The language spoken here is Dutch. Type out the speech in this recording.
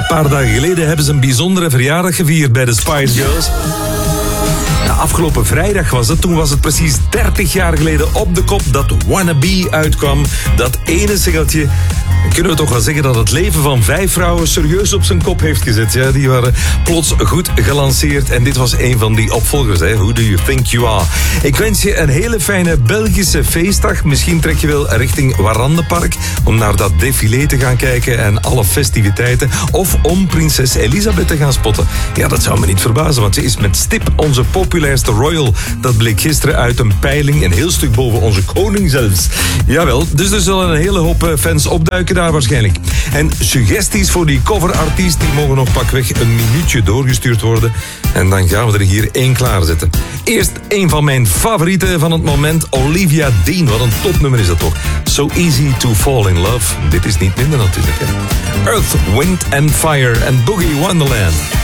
Een paar dagen geleden hebben ze een bijzondere verjaardag gevierd bij de Spice Girls. Afgelopen vrijdag was het. Toen was het precies 30 jaar geleden op de kop dat Wannabe uitkwam. Dat ene singeltje. Kunnen we toch wel zeggen dat het leven van 5 vrouwen serieus op zijn kop heeft gezet. Ja, die waren plots goed gelanceerd. En dit was een van die opvolgers. Hè. Who do you think you are? Ik wens je een hele fijne Belgische feestdag. Misschien trek je wel richting Warandenpark om naar dat défilé te gaan kijken en alle festiviteiten. Of om prinses Elisabeth te gaan spotten. Ja, dat zou me niet verbazen, want ze is met stip onze populairste royal. Dat bleek gisteren uit een peiling, een heel stuk boven onze koning zelfs. Jawel, dus er zullen een hele hoop fans opduiken daar waarschijnlijk. En suggesties voor die coverartiest, die mogen nog pakweg een minuutje doorgestuurd worden. En dan gaan we er hier 1 klaarzetten. Eerst een van mijn favorieten van het moment, Olivia Dean. Wat een topnummer is dat toch. So Easy to Fall in Love. Dit is niet minder natuurlijk. Hè? Earth, Wind and Fire en Boogie Wonderland.